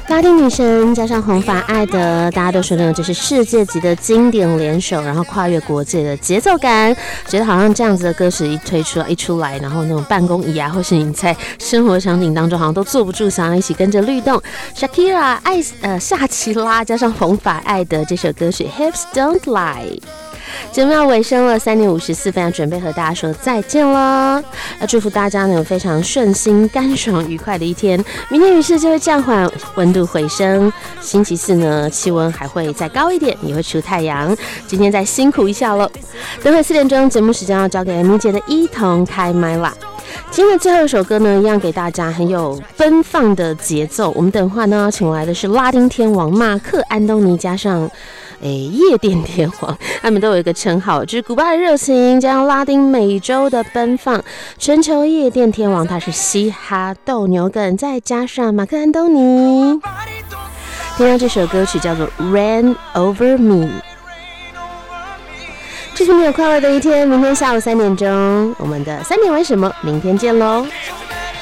拉丁女神加上红发艾德，大家都说呢这是世界级的经典联手，然后跨越国界的节奏感，觉得好像这样子的歌曲一出来，然后那种办公椅啊，或是你在生活场景当中好像都坐不住，想要一起跟着律动。Shakira 夏奇拉加上红发艾德这首歌曲 Hips Don't Lie。节目要尾声了，3点54分，要准备和大家说再见了。要祝福大家呢有非常顺心、干爽、愉快的一天。明天雨势就会暂缓，温度回升。星期四呢，气温还会再高一点，也会出太阳。今天再辛苦一下了。等会4点钟节目时间要交给MJ的一同开麦啦。今天的最后一首歌呢，一样给大家很有奔放的节奏。我们等会呢，请来的是拉丁天王马克安东尼加上夜店天王，他们都有一个称号，就是古巴的热情加上拉丁美洲的奔放。全球夜店天王他是嘻哈斗牛梗，再加上马克安东尼。听到这首歌曲叫做 Rain Over Me。祝福你有快乐的一天，明天下午3点钟，我们的3点玩什么？明天见喽。